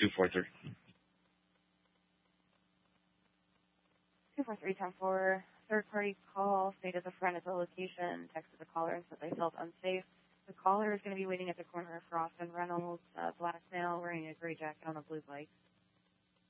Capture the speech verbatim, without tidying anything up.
two four three. two four three ten four. Third-party call stated the friend at the location, texted the caller and said they felt unsafe. The caller is going to be waiting at the corner of Frost and Reynolds, uh, black male, wearing a gray jacket on a blue bike.